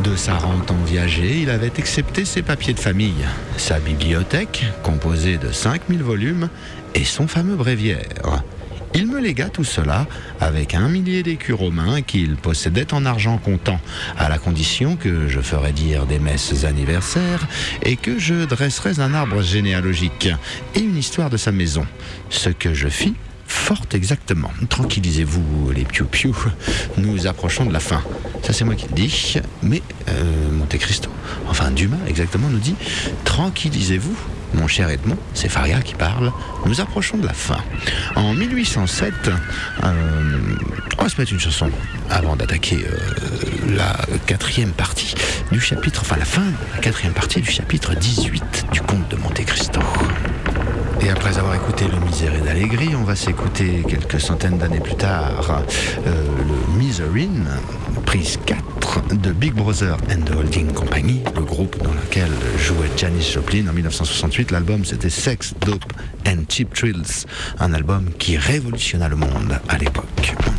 De sa rente en viager, il avait excepté ses papiers de famille, sa bibliothèque, composée de 5000 volumes, et son fameux bréviaire. Il me légua tout cela avec 1 millier d'écus romains qu'il possédait en argent comptant, à la condition que je ferais dire des messes anniversaires et que je dresserais un arbre généalogique et une histoire de sa maison. Ce que je fis fort exactement. Tranquillisez-vous, les piou-piou, nous approchons de la fin. Ça, c'est moi qui le dis, mais Monte Cristo, enfin Dumas exactement, nous dit « Tranquillisez-vous, mon cher Edmond », c'est Faria qui parle, nous approchons de la fin. En 1807, on va se mettre une chanson avant d'attaquer la quatrième partie du chapitre, enfin la fin de la quatrième partie du chapitre 18 du Comte de Monte Cristo. Et après avoir écouté le Miserere d'Allegri, on va s'écouter quelques centaines d'années plus tard le Miserere, prise 4 de Big Brother and the Holding Company, le groupe dans lequel jouait Janis Joplin en 1968. L'album c'était Sex, Dope and Cheap Thrills, un album qui révolutionna le monde à l'époque.